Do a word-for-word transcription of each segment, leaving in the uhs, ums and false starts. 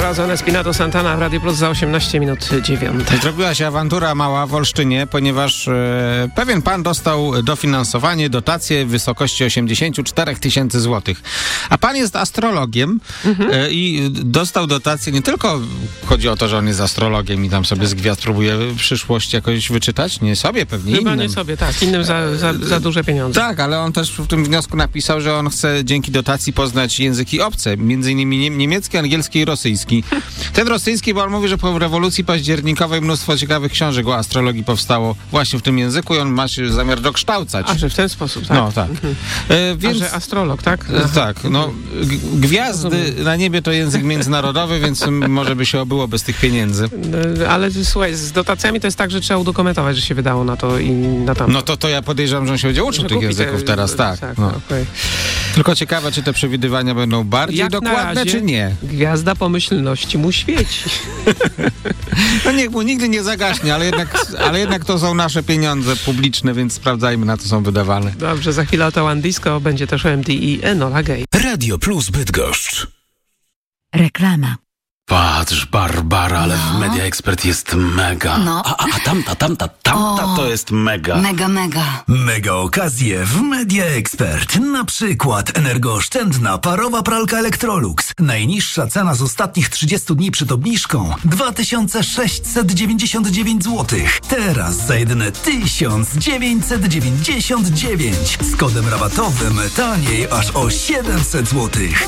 Zona Spinato Santana w Radio Plus za osiemnaście minut dziewiąta. Zrobiła się awantura mała w Olsztynie, ponieważ e, pewien pan dostał dofinansowanie, dotację w wysokości osiemdziesiąt cztery tysiące złotych. A pan jest astrologiem mhm. e, i dostał dotację, nie tylko chodzi o to, że on jest astrologiem i tam sobie z gwiazd próbuje przyszłość jakoś wyczytać, nie sobie, pewnie Chyba innym. nie sobie, tak, innym za, za, za duże pieniądze. Tak, ale on też w tym wniosku napisał, że on chce dzięki dotacji poznać języki obce, między innymi nie, niemiecki, angielski i rosyjski. Ten rosyjski, bo on mówi, że po rewolucji październikowej mnóstwo ciekawych książek o astrologii powstało właśnie w tym języku i on ma się zamiar dokształcać. A, że w ten sposób, tak? No, tak. Mhm. E, więc, A, że astrolog, tak? E, tak, no g- gwiazdy na niebie to język międzynarodowy, więc może by się obyło bez tych pieniędzy. Ale słuchaj, z dotacjami to jest tak, że trzeba udokumentować, że się wydało na to i na tamto. No to, to ja podejrzewam, że on się będzie uczył Że tych kupi języków te- teraz, tak. tak no. okay. Tylko ciekawe, czy te przewidywania będą bardziej Jak na dokładne, razie czy nie. Gwiazda pomyślności mu świeci. No niech mu nigdy nie zagaśnie, ale jednak, ale jednak to są nasze pieniądze publiczne, więc sprawdzajmy, na co są wydawane. Dobrze, za chwilę oto One Disco, będzie też o M D i Enola Gay. Radio Plus Bydgoszcz. Reklama. Patrz, Barbara, ale No. w Media Expert jest mega. No. A, a, a tamta, tamta, tamta O. to jest mega. Mega, mega. Mega okazje w Media Expert. Na przykład energooszczędna parowa pralka Electrolux. Najniższa cena z ostatnich trzydziestu dni przed obniżką dwa tysiące sześćset dziewięćdziesiąt dziewięć złotych. Teraz za jedyne tysiąc dziewięćset dziewięćdziesiąt dziewięć. Z kodem rabatowym taniej aż o siedemset złotych.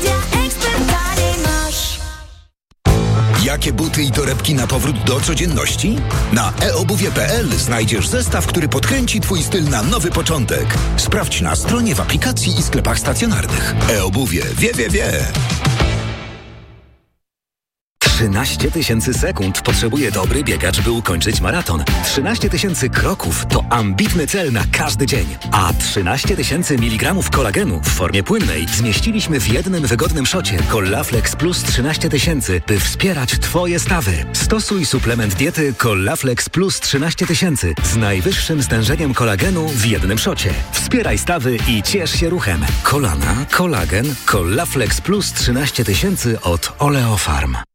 Jakie buty i torebki na powrót do codzienności? Na e obuwie kropka p l znajdziesz zestaw, który podkręci twój styl na nowy początek. Sprawdź na stronie, w aplikacji i sklepach stacjonarnych. e-obuwie. Wie, wie, wie. trzynaście tysięcy sekund potrzebuje dobry biegacz, by ukończyć maraton. trzynaście tysięcy kroków to ambitny cel na każdy dzień. A trzynaście tysięcy miligramów kolagenu w formie płynnej zmieściliśmy w jednym wygodnym szocie Collaflex Plus trzynaście tysięcy, by wspierać Twoje stawy. Stosuj suplement diety Collaflex Plus trzynaście tysięcy z najwyższym stężeniem kolagenu w jednym szocie. Wspieraj stawy i ciesz się ruchem. Kolana, kolagen, Collaflex Plus trzynaście tysięcy od Oleofarm.